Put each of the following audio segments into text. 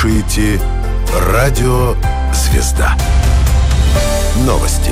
слушаете «Радио Звезда». Новости.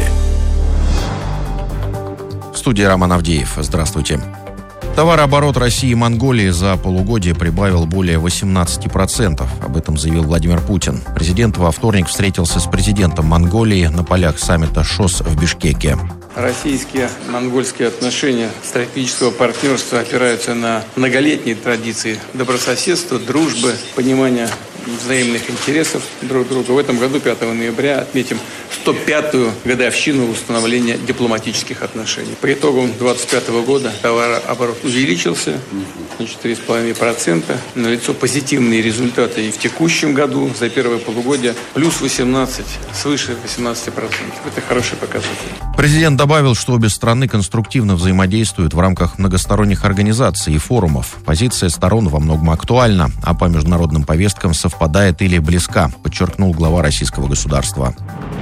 В студии Роман Авдеев. Здравствуйте. Товарооборот России и Монголии за полугодие прибавил более 18%. Об этом заявил Владимир Путин. Президент во вторник встретился с президентом Монголии на полях саммита ШОС в Бишкеке. Российские монгольские отношения стратегического партнерства опираются на многолетние традиции добрососедства, дружбы, понимания взаимных интересов друг друга. В этом году, 5 ноября, отметим 105-ю годовщину установления дипломатических отношений. По итогам 2025 года товарооборот увеличился на 4,5%. Налицо позитивные результаты и в текущем году за первое полугодие плюс 18, свыше 18%. Это хороший показатель. Президент добавил, что обе страны конструктивно взаимодействуют в рамках многосторонних организаций и форумов. Позиция сторон во многом актуальна, а по международным повесткам совпадает или близка, подчеркнул глава российского государства.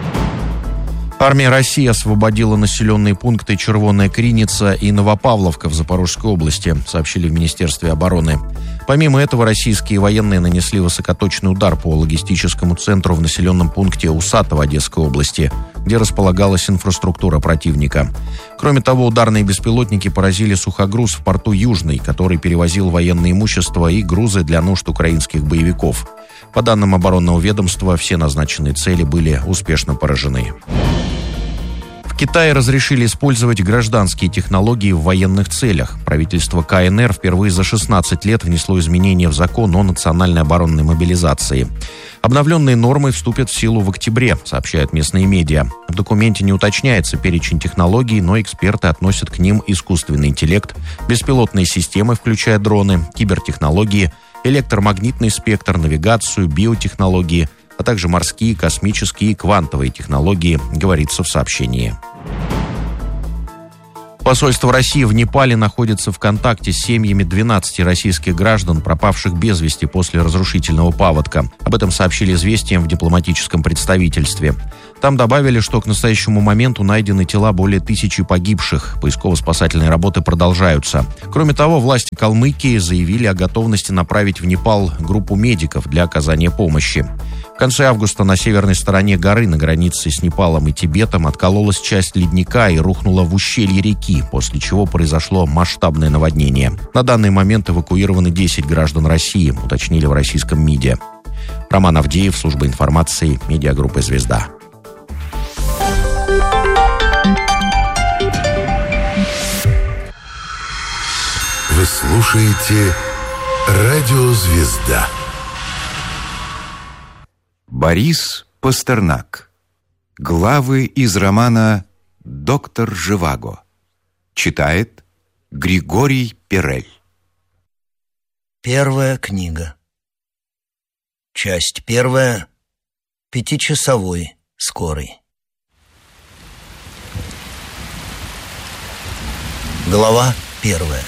Армия России освободила населенные пункты Червоная Криница и Новопавловка в Запорожской области, сообщили в Министерстве обороны. Помимо этого, российские военные нанесли высокоточный удар по логистическому центру в населенном пункте Усатово Одесской области, где располагалась инфраструктура противника. Кроме того, ударные беспилотники поразили сухогруз в порту Южный, который перевозил военное имущество и грузы для нужд украинских боевиков. По данным оборонного ведомства, все назначенные цели были успешно поражены. В Китае разрешили использовать гражданские технологии в военных целях. Правительство КНР впервые за 16 лет внесло изменения в закон о национальной оборонной мобилизации. Обновленные нормы вступят в силу в октябре, сообщают местные медиа. В документе не уточняется перечень технологий, но эксперты относят к ним искусственный интеллект, беспилотные системы, включая дроны, кибертехнологии, электромагнитный спектр, навигацию, биотехнологии, а также морские, космические и квантовые технологии, говорится в сообщении. Посольство России в Непале находится в контакте с семьями 12 российских граждан, пропавших без вести после разрушительного паводка. Об этом сообщили «Известиям» в дипломатическом представительстве. Там добавили, что к настоящему моменту найдены тела более 1000 погибших. Поисково-спасательные работы продолжаются. Кроме того, власти Калмыкии заявили о готовности направить в Непал группу медиков для оказания помощи. В конце августа на северной стороне горы на границе с Непалом и Тибетом откололась часть ледника и рухнула в ущелье реки, после чего произошло масштабное наводнение. На данный момент эвакуированы 10 граждан России, уточнили в российском МИДе. Роман Авдеев, служба информации, медиагруппа «Звезда». Вы слушаете «Радио Звезда». Борис Пастернак. Главы из романа «Доктор Живаго». Читает Григорий Перель. Первая книга. Часть первая. 5-часовой скорый. Глава первая.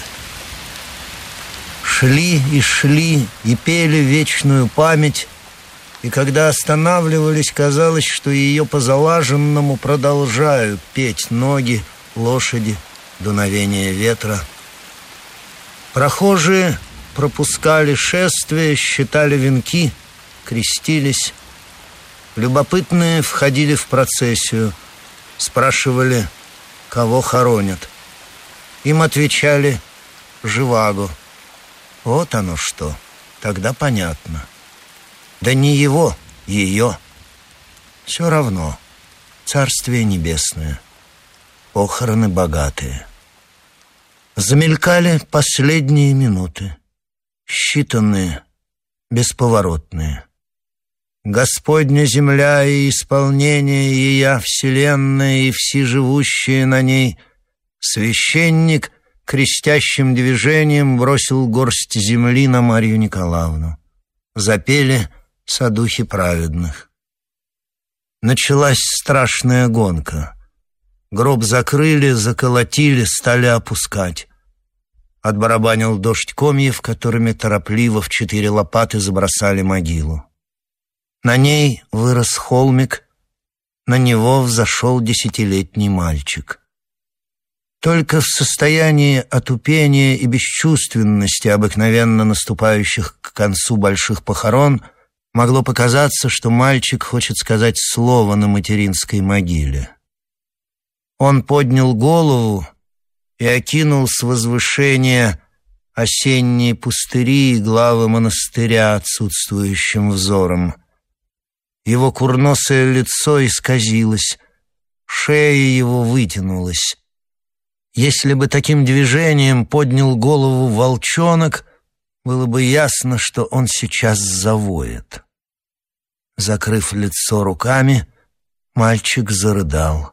Шли и шли и пели вечную память, и когда останавливались, казалось, что ее по залаженному продолжают петь ноги, лошади, дуновение ветра. Прохожие пропускали шествие, считали венки, крестились. Любопытные входили в процессию, спрашивали, кого хоронят. Им отвечали «Живаго». Вот оно что, тогда понятно. Да не его, ее. Все равно, Царствие Небесное, похороны богатые. Замелькали последние минуты, считанные, бесповоротные. Господня земля и исполнение ея, вселенная и всеживущие на ней. Священник крестящим движением бросил горсть земли на Марью Николаевну. Запели садухи праведных. Началась страшная гонка. Гроб закрыли, заколотили, стали опускать. Отбарабанил дождь комьев, которыми торопливо в 4 лопаты забросали могилу. На ней вырос холмик, на него взошел 10-летний мальчик. Только в состоянии отупения и бесчувственности, обыкновенно наступающих к концу больших похорон, Могло показаться, что мальчик хочет сказать слово на материнской могиле. Он поднял голову и окинул с возвышения осенние пустыри и главы монастыря отсутствующим взором. Его курносое лицо исказилось, шея его вытянулась. Если бы таким движением поднял голову волчонок, было бы ясно, что он сейчас завоет. Закрыв лицо руками, мальчик зарыдал.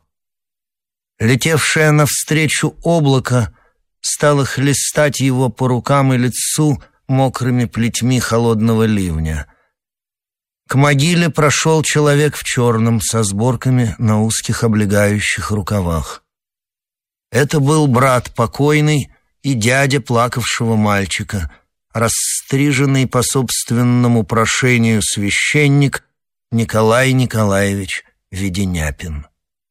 Летевшее навстречу облако стало хлестать его по рукам и лицу мокрыми плетьми холодного ливня. К могиле прошел человек в черном со сборками на узких облегающих рукавах. Это был брат покойный и дядя плакавшего мальчика, расстриженный по собственному прошению священник Николай Николаевич Веденяпин.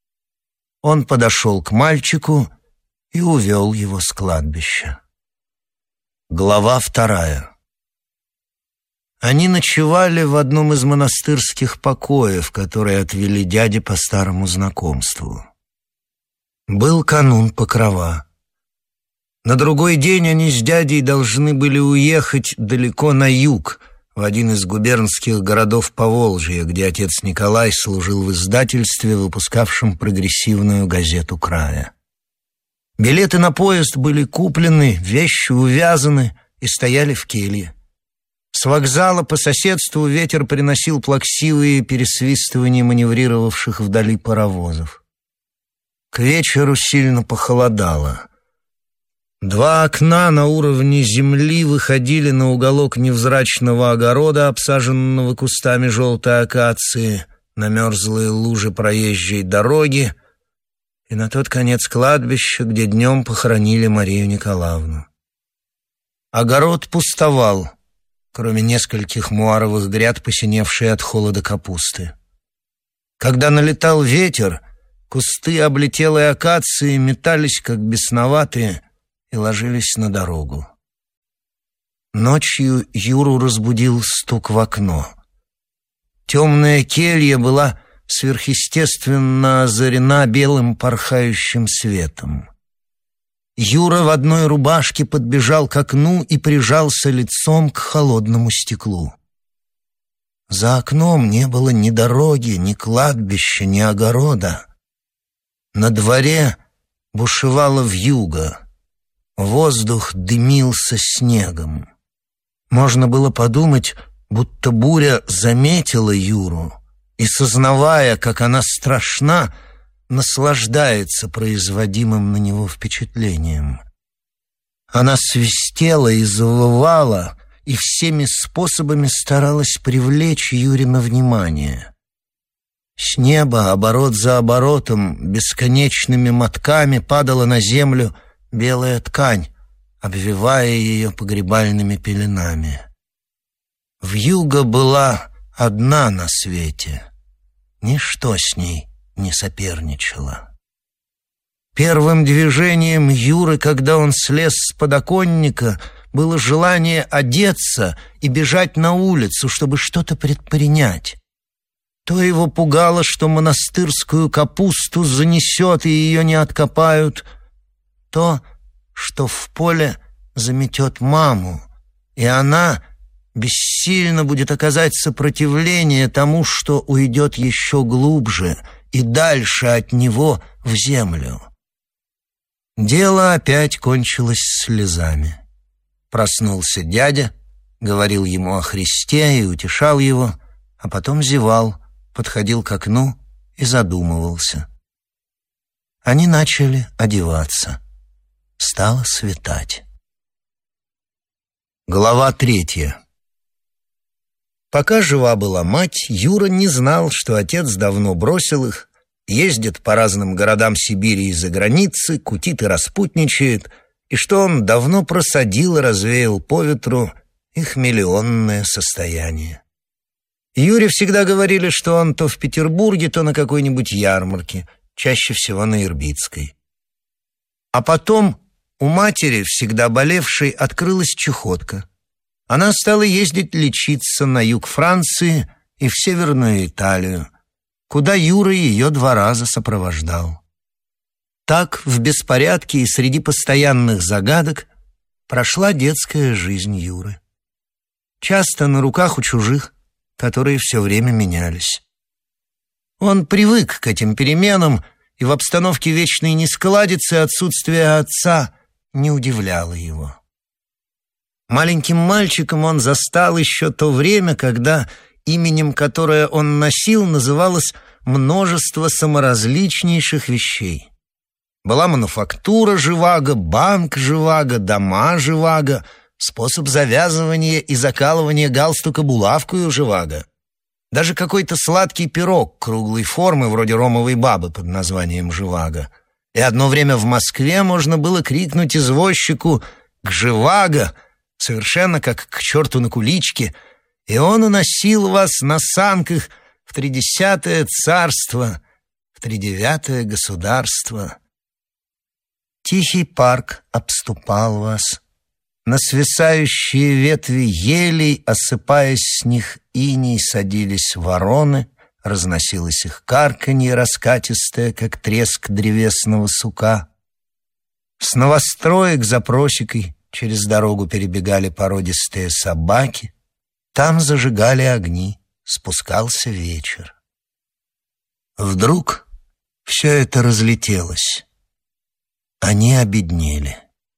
Он подошел к мальчику и увел его с кладбища. Глава 2. Они ночевали в одном из монастырских покоев, которые отвели дяде по старому знакомству. Был канун Покрова. На другой день они с дядей должны были уехать далеко на юг, в один из губернских городов Поволжья, где отец Николай служил в издательстве, выпускавшем прогрессивную газету края. Билеты на поезд были куплены, вещи увязаны и стояли в келье. С вокзала по соседству ветер приносил плаксивые пересвистывания маневрировавших вдали паровозов. К вечеру сильно похолодало. 2 окна на уровне земли выходили на уголок невзрачного огорода, обсаженного кустами желтой акации, на мерзлые лужи проезжей дороги и на тот конец кладбища, где днем похоронили Марию Николаевну. Огород пустовал, кроме нескольких муаровых гряд, посиневшей от холода капусты. Когда налетал ветер, кусты облетелой акации метались, как бесноватые, и ложились на дорогу. Ночью Юру разбудил стук в окно. Темная келья была сверхъестественно озарена белым порхающим светом. Юра в одной рубашке подбежал к окну и прижался лицом к холодному стеклу. За окном не было ни дороги, ни кладбища, ни огорода. На дворе бушевала вьюга. Воздух дымился снегом. Можно было подумать, будто буря заметила Юру и, сознавая, как она страшна, наслаждается производимым на него впечатлением. Она свистела и завывала, и всеми способами старалась привлечь Юрина внимание. С неба, оборот за оборотом, бесконечными мотками падала на землю белая ткань, обвивая ее погребальными пеленами. Вьюга была одна на свете. Ничто с ней не соперничало. Первым движением Юры, когда он слез с подоконника, было желание одеться и бежать на улицу, чтобы что-то предпринять. То его пугало, что монастырскую капусту занесет и ее не откопают, то, что в поле заметет маму, и она бессильно будет оказать сопротивление тому, что уйдет еще глубже и дальше от него в землю. Дело опять кончилось слезами. Проснулся дядя, говорил ему о Христе и утешал его, а потом зевал, подходил к окну и задумывался. Они начали одеваться. Стало светать. Глава 3. Пока жива была мать, Юра не знал, что отец давно бросил их, ездит по разным городам Сибири и за границы, кутит и распутничает, и что он давно просадил и развеял по ветру их миллионное состояние. Юре всегда говорили, что он то в Петербурге, то на какой-нибудь ярмарке, чаще всего на Ирбитской. А потом у матери, всегда болевшей, открылась чахотка. Она стала ездить лечиться на юг Франции и в Северную Италию, куда Юра ее 2 раза сопровождал. Так, в беспорядке и среди постоянных загадок, прошла детская жизнь Юры. Часто на руках у чужих, которые все время менялись. Он привык к этим переменам, и в обстановке вечной нескладицы отсутствие отца не удивляло его. Маленьким мальчиком он застал еще то время, когда именем, которое он носил, называлось множество саморазличнейших вещей. Была мануфактура Живаго, банк Живаго, дома Живаго, способ завязывания и закалывания галстука булавкою Живаго. Даже какой-то сладкий пирог круглой формы, вроде ромовой бабы под названием Живаго. И одно время в Москве можно было крикнуть извозчику «К Живаго!», совершенно как к черту на куличке, и он уносил вас на санках в 30-е царство, в 39-е государство. Тихий парк обступал вас. На свисающие ветви елей, осыпаясь с них иней, садились вороны, разносилось их карканье раскатистое, как треск древесного сука. С новостроек за просекой через дорогу перебегали породистые собаки, там зажигали огни, спускался вечер. Вдруг все это разлетелось. Они обеднели.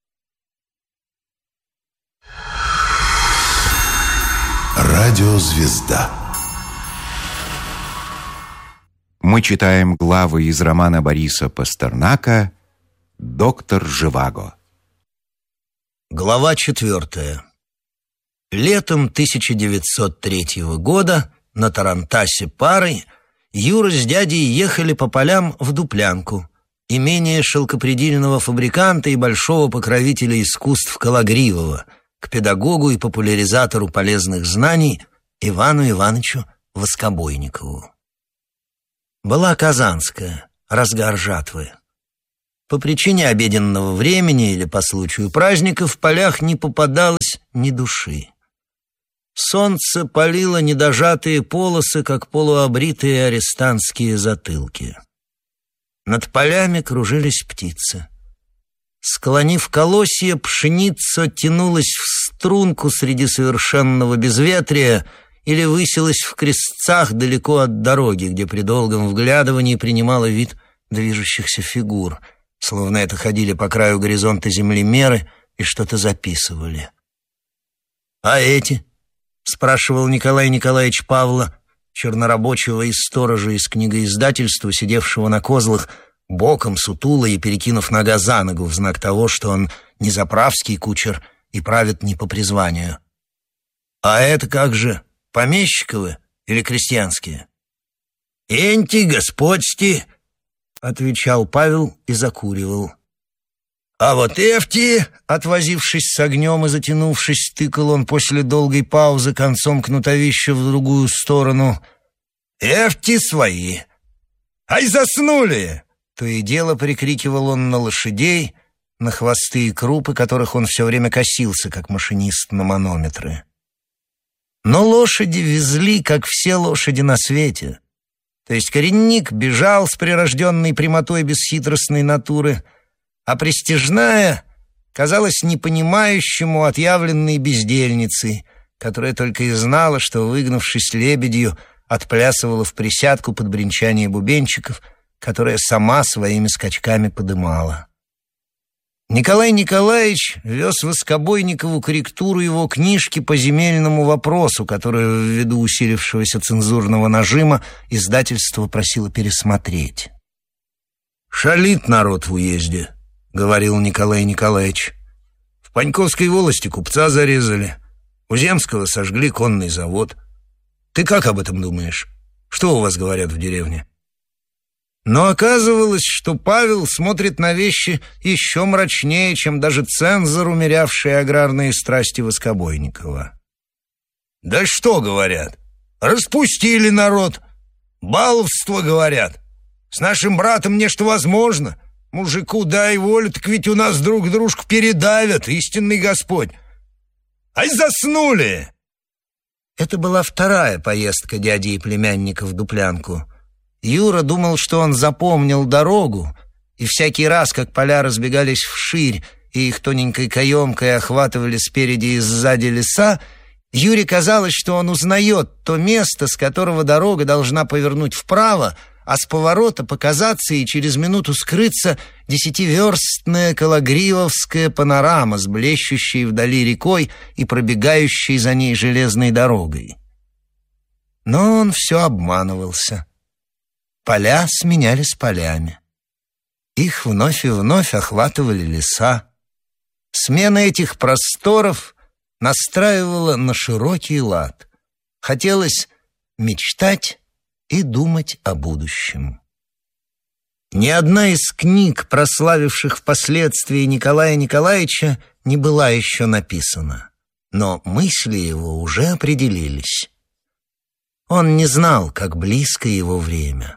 Радиозвезда. Мы читаем главы из романа Бориса Пастернака «Доктор Живаго». Глава 4. Летом 1903 года на тарантасе парой Юра с дядей ехали по полям в Дуплянку, имение шелкопредельного фабриканта и большого покровителя искусств Кологривого, к педагогу и популяризатору полезных знаний Ивану Ивановичу Воскобойникову. Была Казанская, разгар жатвы. По причине обеденного времени или по случаю праздника в полях не попадалось ни души. Солнце палило недожатые полосы, как полуобритые арестантские затылки. Над полями кружились птицы. Склонив колосья, пшеница тянулась в струнку среди совершенного безветрия или высилась в крестцах далеко от дороги, где при долгом вглядывании принимала вид движущихся фигур, словно это ходили по краю горизонта землемеры и что-то записывали. «А эти?» — спрашивал Николай Николаевич Павла, чернорабочего из сторожа из книгоиздательства, сидевшего на козлах, боком, сутуло и перекинув нога за ногу в знак того, что он не заправский кучер и правит не по призванию. «А это как же, помещиковы или крестьянские?» «Энти, господьти», — отвечал Павел и закуривал. «А вот эфти», — отвозившись с огнем и затянувшись, тыкал он после долгой паузы концом кнутовища в другую сторону. «Эфти свои! Ай, заснули!» То и дело прикрикивал он на лошадей, на хвосты и крупы, которых он все время косился, как машинист на манометры. Но лошади везли, как все лошади на свете. То есть коренник бежал с прирожденной прямотой бесхитростной натуры, а пристяжная казалась непонимающему отъявленной бездельницей, которая только и знала, что, выгнувшись лебедью, отплясывала в присядку под бренчание бубенчиков, которая сама своими скачками подымала. Николай Николаевич вез Воскобойникову корректуру его книжки по земельному вопросу, которую ввиду усилившегося цензурного нажима издательство просило пересмотреть. «Шалит народ в уезде», — говорил Николай Николаевич. «В Паньковской волости купца зарезали, у Земского сожгли конный завод. Ты как об этом думаешь? Что у вас говорят в деревне?» Но оказывалось, что Павел смотрит на вещи еще мрачнее, чем даже цензор, умерявший аграрные страсти Воскобойникова. «Да что говорят? Распустили народ. Баловство, говорят. С нашим братом нечто возможно. Мужику дай волю, так ведь у нас друг дружку передавят, истинный Господь. Ай, заснули!» Это была вторая поездка дяди и племянника в Дуплянку. Юра думал, что он запомнил дорогу, и всякий раз, как поля разбегались вширь и их тоненькой каемкой охватывали спереди и сзади леса, Юре казалось, что он узнает то место, с которого дорога должна повернуть вправо, а с поворота показаться и через минуту скрыться 10-верстная кологривовская панорама с блещущей вдали рекой и пробегающей за ней железной дорогой. Но он все обманывался. Поля сменялись полями. Их вновь и вновь охватывали леса. Смена этих просторов настраивала на широкий лад. Хотелось мечтать и думать о будущем. Ни одна из книг, прославивших впоследствии Николая Николаевича, не была еще написана, но мысли его уже определились. Он не знал, как близко его время.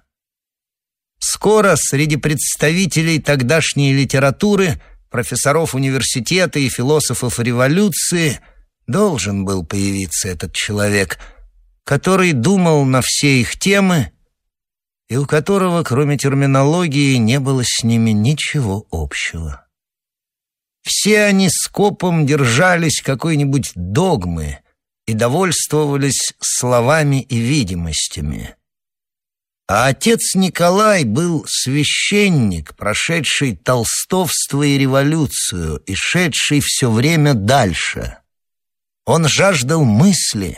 Скоро среди представителей тогдашней литературы, профессоров университета и философов революции должен был появиться этот человек, который думал на все их темы и у которого, кроме терминологии, не было с ними ничего общего. Все они скопом держались какой-нибудь догмы и довольствовались словами и видимостями. А отец Николай был священник, прошедший толстовство и революцию и шедший все время дальше. Он жаждал мысли,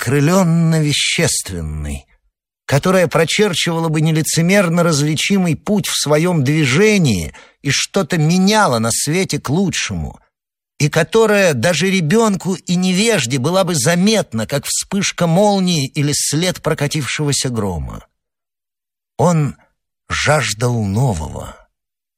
окрыленно-вещественной, которая прочерчивала бы нелицемерно различимый путь в своем движении и что-то меняла на свете к лучшему, и которая даже ребенку и невежде была бы заметна, как вспышка молнии или след прокатившегося грома. Он жаждал нового.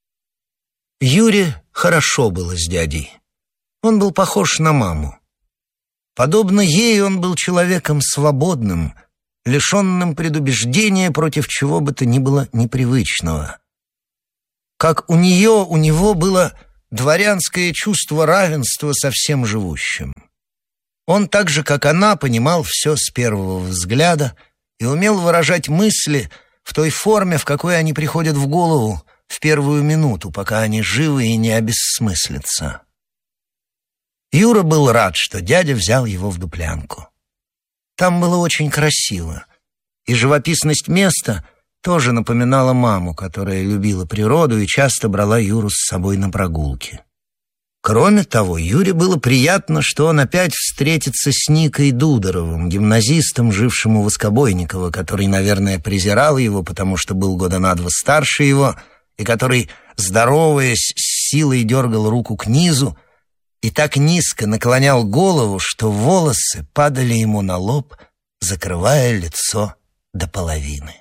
Юре хорошо было с дядей. Он был похож на маму. Подобно ей он был человеком свободным, лишенным предубеждения против чего бы то ни было непривычного. Как у нее, у него было дворянское чувство равенства со всем живущим. Он так же, как она, понимал все с первого взгляда и умел выражать мысли в той форме, в какой они приходят в голову в первую минуту, пока они живы и не обессмыслятся. Юра был рад, что дядя взял его в Дуплянку. Там было очень красиво, и живописность места тоже напоминала маму, которая любила природу и часто брала Юру с собой на прогулки. Кроме того, Юре было приятно, что он опять встретится с Никой Дударовым, гимназистом, жившим у Воскобойникова, который, наверное, презирал его, потому что был года на 2 старше его, и который, здороваясь, с силой дергал руку к низу и так низко наклонял голову, что волосы падали ему на лоб, закрывая лицо до половины.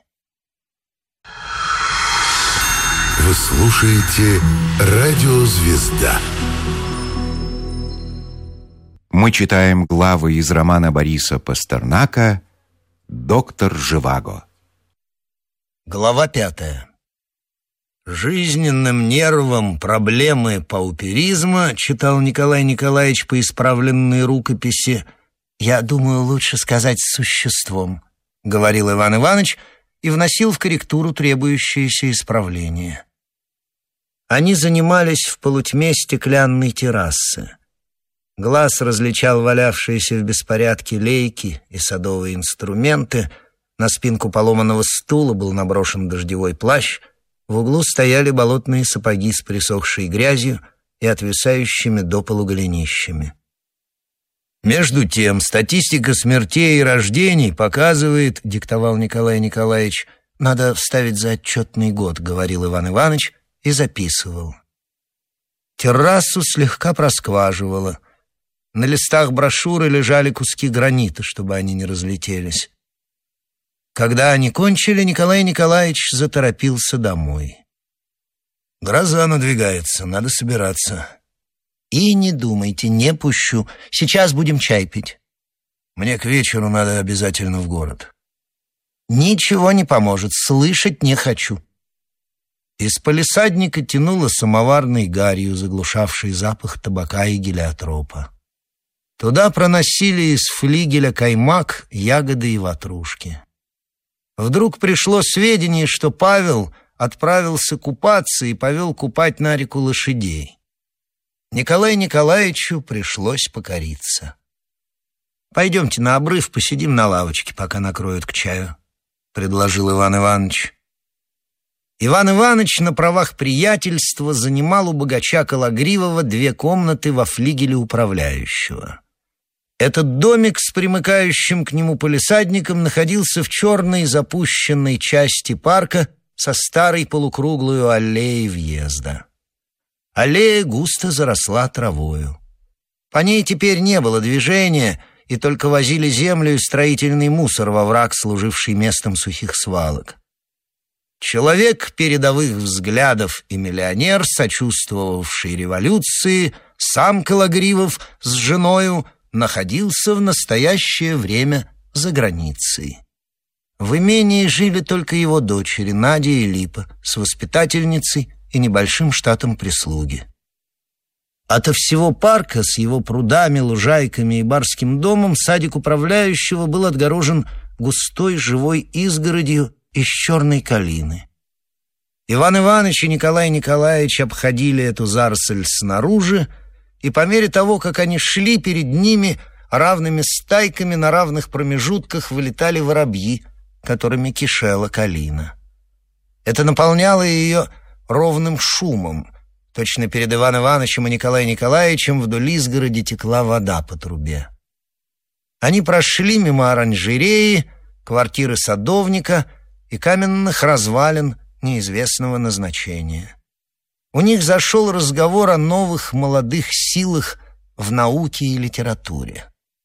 Вы слушаете «Радио Звезда». Мы читаем главы из романа Бориса Пастернака «Доктор Живаго». Глава 5. «Жизненным нервом проблемы пауперизма», читал Николай Николаевич по исправленной рукописи, «я думаю, лучше сказать существом», говорил Иван Иванович и вносил в корректуру требующееся исправление. Они занимались в полутьме стеклянной террасы. Глаз различал валявшиеся в беспорядке лейки и садовые инструменты, на спинку поломанного стула был наброшен дождевой плащ, в углу стояли болотные сапоги с присохшей грязью и отвисающими до полу голенищами. «Между тем, статистика смертей и рождений показывает, — диктовал Николай Николаевич, — надо вставить за отчетный год, — говорил Иван Иванович и записывал. Террасу слегка проскваживало. На листах брошюры лежали куски гранита, чтобы они не разлетелись. Когда они кончили, Николай Николаевич заторопился домой. «Гроза надвигается, надо собираться». «И не думайте, не пущу. Сейчас будем чай пить». «Мне к вечеру надо обязательно в город». «Ничего не поможет, слышать не хочу». Из палисадника тянуло самоварной гарью, заглушавшей запах табака и гелиотропа. Туда проносили из флигеля каймак, ягоды и ватрушки. Вдруг пришло сведение, что Павел отправился купаться и повел купать на реку лошадей. Николаю Николаевичу пришлось покориться. «Пойдемте на обрыв, посидим на лавочке, пока накроют к чаю», — предложил Иван Иванович. Иван Иванович на правах приятельства занимал у богача Кологривого 2 комнаты во флигеле управляющего. Этот домик с примыкающим к нему палисадником находился в черной запущенной части парка со старой полукруглой аллеей въезда. Аллея густо заросла травою. По ней теперь не было движения, и только возили землю и строительный мусор во враг, служивший местом сухих свалок. Человек передовых взглядов и миллионер, сочувствовавший революции, сам Кологривов с женою находился в настоящее время за границей. В имении жили только его дочери Надя и Липа с воспитательницей и небольшим штатом прислуги. Ото всего парка с его прудами, лужайками и барским домом садик управляющего был отгорожен густой живой изгородью из черной калины. Иван Иванович и Николай Николаевич обходили эту заросль снаружи, и по мере того, как они шли, перед ними равными стайками на равных промежутках вылетали воробьи, которыми кишела калина. Это наполняло ее ровным шумом. Точно перед Иваном Ивановичем и Николаем Николаевичем вдоль изгороди текла вода по трубе. Они прошли мимо оранжереи, квартиры садовника и каменных развалин неизвестного назначения. У них зашел разговор о новых молодых силах в науке и литературе.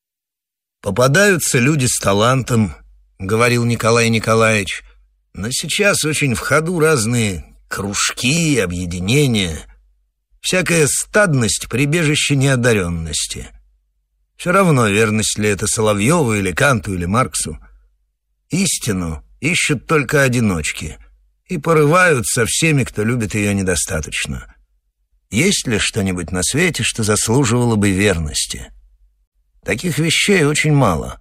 «Попадаются люди с талантом», — говорил Николай Николаевич, «но сейчас очень в ходу разные кружки, объединения, всякая стадность — прибежище неодаренности. Все равно, верность ли это Соловьеву или Канту или Марксу. Истину ищут только одиночки и порывают со всеми, кто любит ее недостаточно. Есть ли что-нибудь на свете, что заслуживало бы верности? Таких вещей очень мало.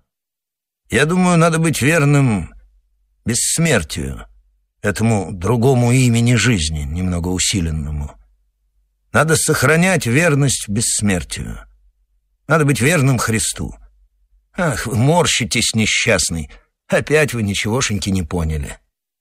Я думаю, надо быть верным бессмертию, этому другому имени жизни, немного усиленному. Надо сохранять верность бессмертию. Надо быть верным Христу. Ах, вы морщитесь, несчастный. Опять вы ничегошеньки не поняли».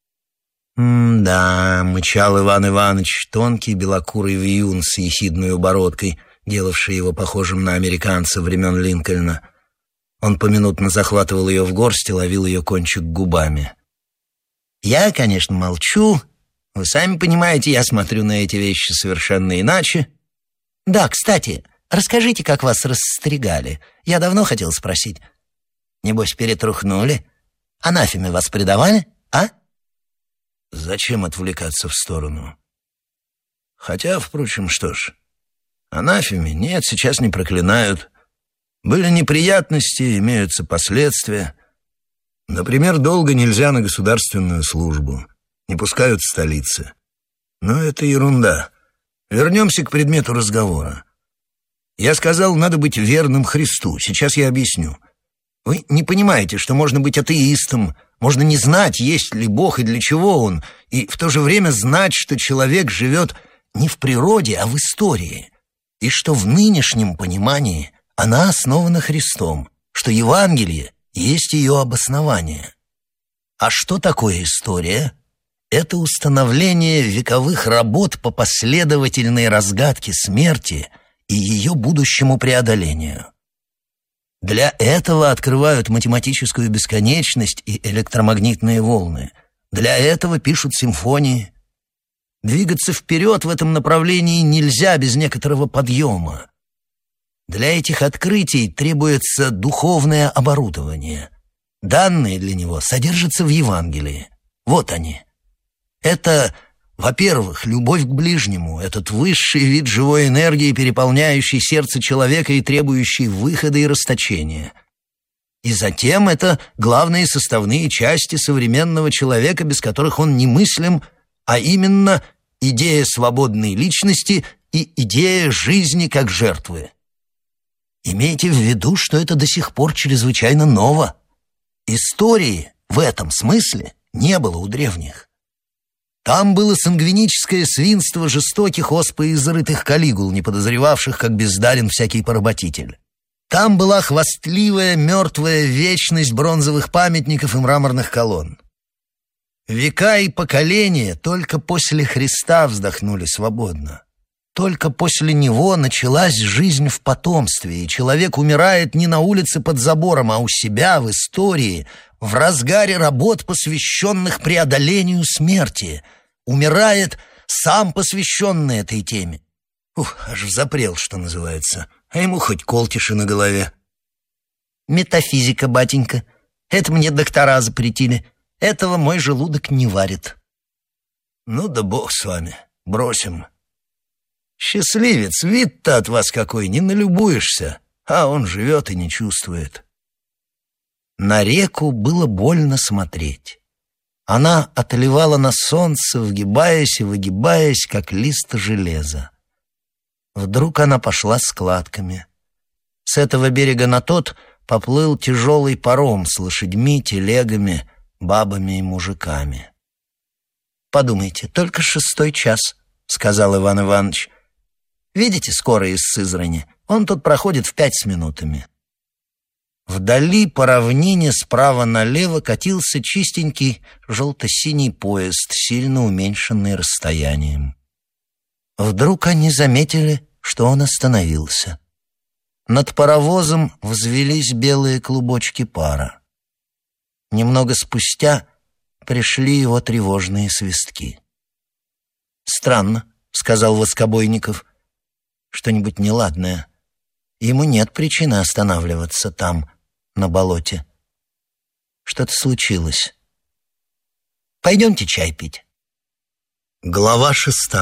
«Да», — мычал Иван Иванович, тонкий белокурый вьюн с ехидной бородкой, делавший его похожим на американца времен Линкольна. Он поминутно захватывал ее в горсть и ловил ее кончик губами. «Я, конечно, молчу. Вы сами понимаете, я смотрю на эти вещи совершенно иначе. Да, кстати, расскажите, как вас расстригали. Я давно хотел спросить. Небось, перетрухнули? Анафеме вас предавали, а?» Зачем отвлекаться в сторону? Хотя, впрочем, что ж, анафеме нет, сейчас не проклинают. Были неприятности, имеются последствия. Например, долго нельзя на государственную службу, не пускают в столице. Но это ерунда. Вернемся к предмету разговора. Я сказал, надо быть верным Христу. Сейчас я объясню. Вы не понимаете, что можно быть атеистом, можно не знать, есть ли Бог и для чего Он, и в то же время знать, что человек живет не в природе, а в истории, и что в нынешнем понимании она основана Христом, что Евангелие есть ее обоснование. А что такое история? Это установление вековых работ по последовательной разгадке смерти и ее будущему преодолению. Для этого открывают математическую бесконечность и электромагнитные волны. Для этого пишут симфонии. Двигаться вперед в этом направлении нельзя без некоторого подъема. Для этих открытий требуется духовное оборудование. Данные для него содержатся в Евангелии. Вот они. Это, во-первых, любовь к ближнему, этот высший вид живой энергии, переполняющий сердце человека и требующий выхода и расточения. И затем это главные составные части современного человека, без которых он немыслим, а именно идея свободной личности и идея жизни как жертвы. Имейте в виду, что это до сих пор чрезвычайно ново. Истории в этом смысле не было у древних. Там было сангвиническое свинство жестоких оспой изрытых калигул, не подозревавших, как бездарен всякий поработитель. Там была хвастливая мертвая вечность бронзовых памятников и мраморных колонн. Века и поколения только после Христа вздохнули свободно. Только после него началась жизнь в потомстве, и человек умирает не на улице под забором, а у себя, в истории, в разгаре работ, посвященных преодолению смерти. Умирает сам посвященный этой теме. Аж взапрел, что называется. А ему хоть колтиши на голове. Метафизика, батенька. Это мне доктора запретили. Этого мой желудок не варит. Ну да бог с вами. Бросим. Счастливец, вид-то от вас какой, не налюбуешься. А он живет и не чувствует. На реку было больно смотреть. Она отливала на солнце, вгибаясь и выгибаясь, как лист железа. Вдруг она пошла складками. С этого берега на тот поплыл тяжелый паром с лошадьми, телегами, бабами и мужиками. «Подумайте, только 6 час», — сказал Иван Иванович. «Видите, скоро из Сызрани? Он тут проходит в 5 с минутами». Вдали по равнине справа налево катился чистенький желто-синий поезд, сильно уменьшенный расстоянием. Вдруг они заметили, что он остановился. Над паровозом взвелись белые клубочки пара. Немного спустя пришли его тревожные свистки. «Странно», — сказал Воскобойников, — «что-нибудь неладное. Ему нет причины останавливаться там, на болоте. Что-то случилось. Пойдемте чай пить». Глава 6.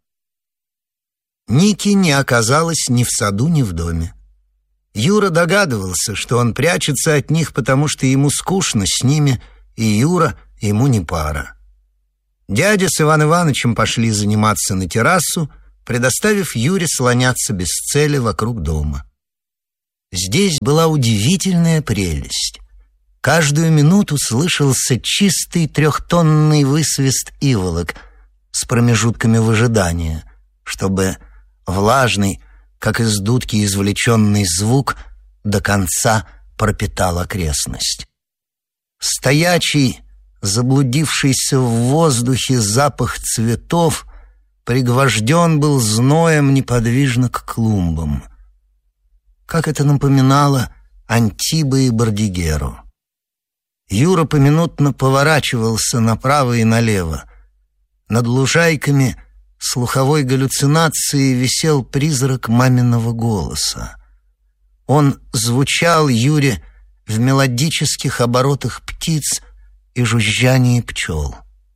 Ники не оказалось ни в саду, ни в доме. Юра догадывался, что он прячется от них, потому что ему скучно с ними, и Юра ему не пара. Дядя с Иван Ивановичем пошли заниматься на террасу, предоставив Юре слоняться без цели вокруг дома. Здесь была удивительная прелесть. Каждую минуту слышался чистый 3-тонный высвист иволок с промежутками выжидания, чтобы влажный, как из дудки извлеченный звук, до конца пропитал окрестность. Стоячий, заблудившийся в воздухе запах цветов пригвожден был зноем неподвижно к клумбам. Как это напоминало Антиба и Бордигеру. Юра поминутно поворачивался направо и налево. Над лужайками слуховой галлюцинацией висел призрак маминого голоса. Он звучал Юре в мелодических оборотах птиц и жужжании пчел.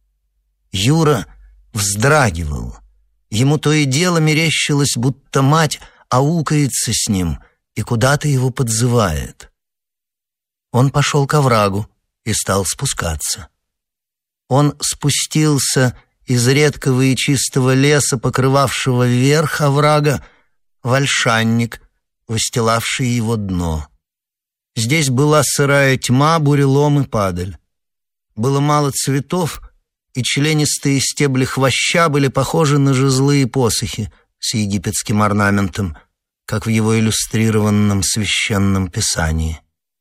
Юра вздрагивал. Ему то и дело мерещилось, будто мать аукается с ним и куда-то его подзывает. Он пошел к оврагу и стал спускаться. Он спустился из редкого и чистого леса, покрывавшего верх оврага, в ольшанник, выстилавший его дно. Здесь была сырая тьма, бурелом и падаль. Было мало цветов, и членистые стебли хвоща были похожи на жезлы и посохи с египетским орнаментом, как в его иллюстрированном священном писании.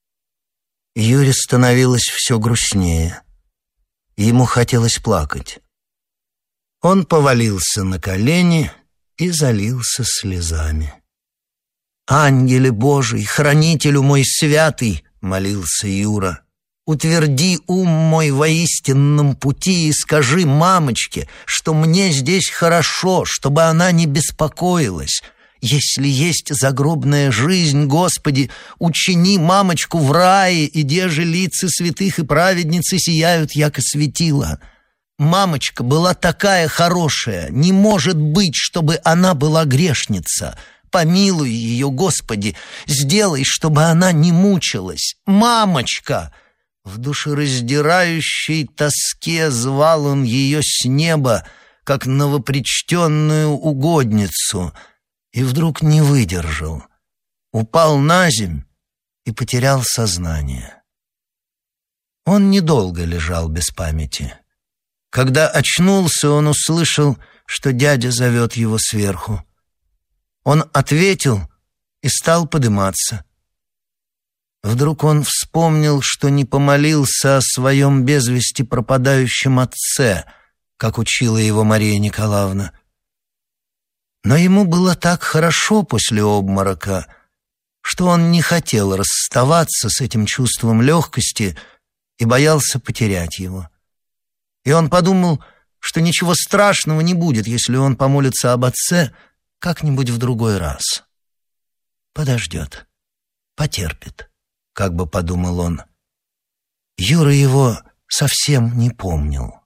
Юре становилось все грустнее. Ему хотелось плакать. Он повалился на колени и залился слезами. «Ангеле Божий, хранителю мой святый!» — молился Юра. «Утверди ум мой во истинном пути и скажи мамочке, что мне здесь хорошо, чтобы она не беспокоилась. Если есть загробная жизнь, Господи, учини мамочку в рае, и деже лица святых и праведницы сияют, яко светила. Мамочка была такая хорошая, не может быть, чтобы она была грешница. Помилуй ее, Господи, сделай, чтобы она не мучилась. Мамочка!» В душераздирающей тоске звал он ее с неба, как новопричтенную угодницу, и вдруг не выдержал. упал на земь и потерял сознание. Он недолго лежал без памяти. Когда очнулся, он услышал, что дядя зовет его сверху. Он ответил и стал подниматься. Вдруг он вспомнил, что не помолился о своем без вести пропадающем отце, как учила его Мария Николаевна. Но ему было так хорошо после обморока, что он не хотел расставаться с этим чувством легкости и боялся потерять его. И он подумал, что ничего страшного не будет, если он помолится об отце как-нибудь в другой раз. Подождет, потерпит, как бы подумал он. Юра его совсем не помнил.